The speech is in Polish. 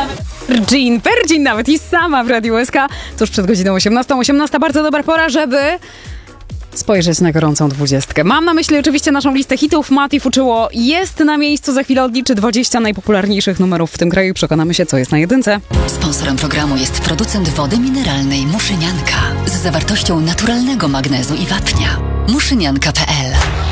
Virgin nawet i sama w Radiu SK. Tuż przed godziną 18:18. Bardzo dobra pora, żeby spojrzeć na gorącą 20. Mam na myśli oczywiście naszą listę hitów. Mati Fuczyło jest na miejscu. Za chwilę odliczy 20 najpopularniejszych numerów w tym kraju i przekonamy się, co jest na jedynce. Sponsorem programu jest producent wody mineralnej Muszynianka z zawartością naturalnego magnezu i wapnia. Muszynianka.pl